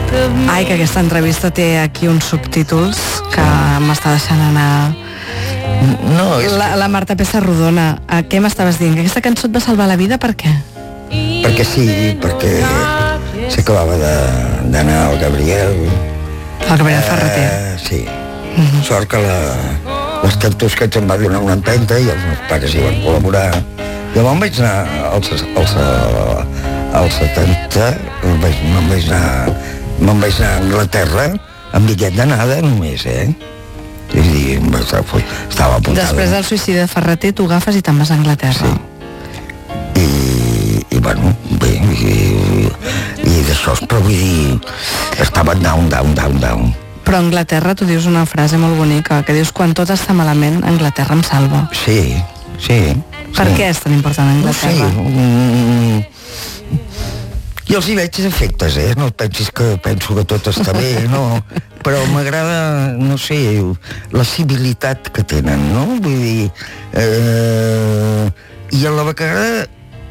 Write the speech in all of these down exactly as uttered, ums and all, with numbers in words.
Ai, que aquesta entrevista té aquí uns subtítols que m'està deixant anar. No, és la, la Marta Pessarrodona. A què m'estaves dient? Que aquesta cançó et va salvar la vida, per què? Perquè sí, perquè s'acabava d'anar al Gabriel. El Gabriel Ferreter. Eh, sí. Uh-huh. Sort que la, les Cartusquets em va donar una empenta i els meus pares hi van col·laborar. Llavors vaig anar als, als, als setanta, vaig, me'n vaig anar, me'n vaig anar a Anglaterra amb bitllet d'anada només, eh? És a dir, estava apuntada. Després del suïcidi de Ferreter, tu agafes i te'n vas a Anglaterra. Sí. I, i bueno, bé, i, i d'això, però vull dir, estava down, down, down, down. Però a Anglaterra tu dius una frase molt bonica, que dius, quan tot està malament, Anglaterra em salva. Sí, sí. Per sí. què és tan important Anglaterra? No sé, mm, jo els hi veig efectes, eh? No pensis que penso que tot està bé, no. Però m'agrada, no sé, la civilitat que tenen, no? Vull dir, eh, i a la vegada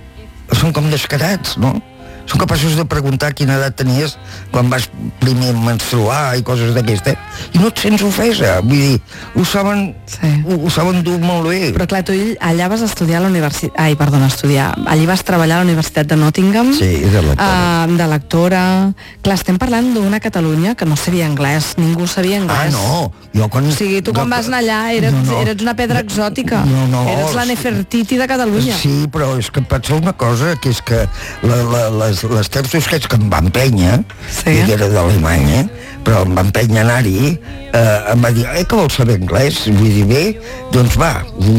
són com descarats, no? Són capaços de preguntar quina edat tenies quan vas primer menstruar i coses d'aquestes, i no et sents ofesa, vull dir, ho saben, sí. ho, ho saben dur molt bé. Però clar, tu allà vas estudiar a la universitat, ai, perdona, estudiar, allí vas treballar a la Universitat de Nottingham, sí, de lectora. Uh, de lectora. Clar, estem parlant d'una Catalunya que no sabia anglès, ningú sabia anglès. Ah, no, jo quan... O sigui, tu quan vas anar allà eres, no, no. eres una pedra exòtica, no, no, eres la Nefertiti de Catalunya. Sí, però és que passa una cosa, que és que la, la, les les Tertusquets que em van empènyer, sí. I que era d'Alemanya, però em va empènyer anar-hi, eh, em va dir, eh, que vols saber anglès? Vull dir, bé, doncs va,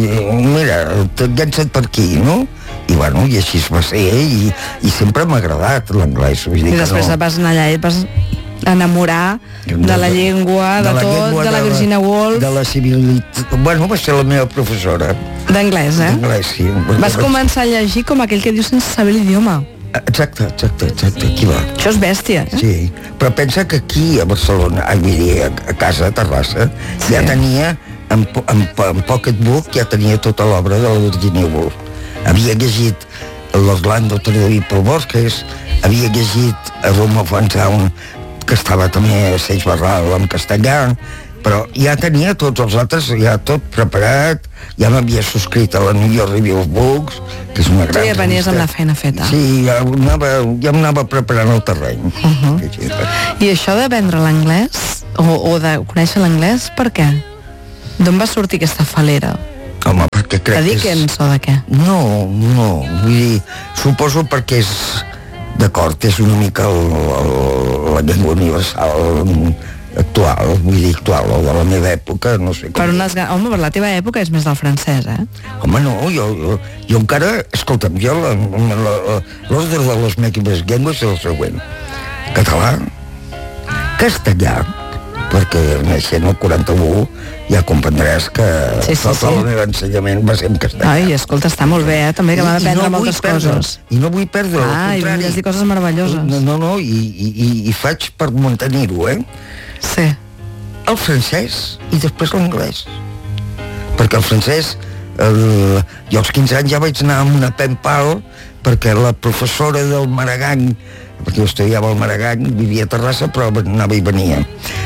mira, llença't per aquí, no? I bueno, i així es va ser, i, i sempre m'ha agradat l'anglès. Vull dir I després no... vas anar allà i et vas enamorar de, de la llengua, de, de la tot, llengua, de la Virginia Woolf. De la civilitat. Bueno, va ser la meva professora. D'anglès, eh? D'anglès, sí. Vas començar a llegir com aquell que diu sense saber l'idioma. Exacte, exacte, exacte, aquí va. Això és bèstia, eh? Sí, però pensa que aquí a Barcelona, a, a casa, a Terrassa, sí. Ja tenia, en, en, en Pocketbook, ja tenia tota l'obra de la Virginia Woolf. Havia llegit l'Orlando Tredovipol Borges, havia llegit a Roma Fantown, que estava també a Seix Barral en castellà, però ja tenia tots els altres, ja tot preparat, ja m'havia subscrit a la New York Review of Books, que és una gran revista. Sí, ja venies amb la feina feta. Sí, ja anava, ja anava preparant el terreny. Uh-huh. I això d'aprendre l'anglès, o, o de conèixer l'anglès, per què? D'on va sortir aquesta falera? Home, perquè crec de Dickens és... o de què? No, no, vull dir, suposo perquè és, d'acord, és una mica el, el, la llengua universal actual, vull dir actual, o de la meva època, no sé com... Per unes... Home, per la teva època és més del francès, eh? Home, no, jo, jo, jo encara... Escolta'm, jo l'ordre de les meves llengües és el següent. Català, castellà, perquè naixent el quaranta-u ja comprendràs que sí, sí, tot sí. El meu ensenyament va ser en castellà. Ai, escolta, està molt bé, eh? També que m'ha d'aprendre no moltes perdre, coses. I no vull perdre, ah, al contrari. Ah, i volies dir coses meravelloses. No, no, no i, i, i faig per mantenir-ho, eh? Sí. El francès i després l'anglès. Perquè el francès, el, jo als quinze anys ja vaig anar amb una pen pal perquè la professora del Maragall, perquè jo estudiava al Maragall, vivia a Terrassa, però anava i venia.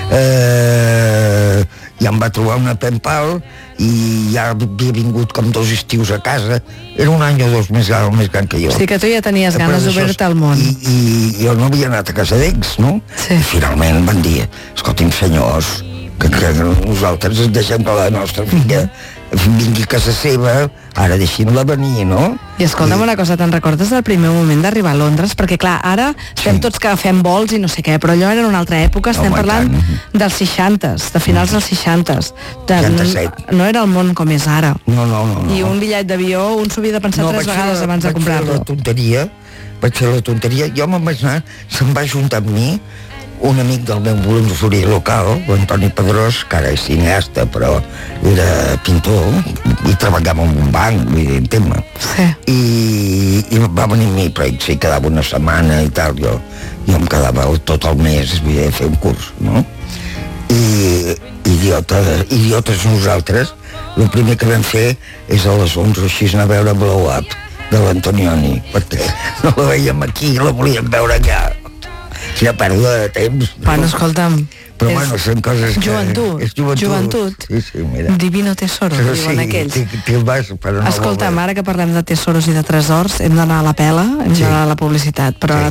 Eh, ja em va trobar una pen pal i ja havia vingut com dos estius a casa. Era un any o dos més gran, més gran que jo. Sí, que tu ja tenies ganes d'obrir-te al món. I, I jo no havia anat a casa d'ells, no? Sí. I finalment van dir, escolti'm senyors, que, que nosaltres ens deixem que la nostra filla vingui a casa seva, ara deixin-la venir, no? I escolta'm I... una cosa, te'n recordes del primer moment d'arribar a Londres? Perquè clar, ara estem sí. tots que fem vols i no sé què, però allò era una altra època, estem oh, parlant tant. dels seixantes, de finals dels seixantes. De, seixanta-set. No era el món com és ara. No, no, no. no. I un bitllet d'avió, un s'havia de pensar no, tres vegades la, abans de comprar-lo. Vaig fer la tonteria, vaig fer la tonteria, jo me'n vaig anar, se'n va juntar amb mi un amic del meu voluntari local, l'Antoni Pedrós, que ara és cineasta, però era pintor, i treballava en un banc, vull dir, en tema. Sí. I, i va venir a mi, però ell s'hi quedava una setmana i tal, jo, jo em quedava tot el mes, vull dir, fer un curs, no? I idiota, idiotes nosaltres, el primer que vam fer és a les onze o així anar a veure Blow Up, de l'Antonioni, perquè no la veiem aquí, la volíem veure allà. quina pèrdua de temps. No? Bueno, escolta'm, però és bueno, són coses que... Joventut, és joventut. joventut. Sí, sí, mira. Divino tesoro, però diuen sí, aquells. Te, te vas, però no escolta'm, ara que parlem de tesoros i de tresors, hem d'anar a la pela, hem sí. d'anar a la publicitat, però sí.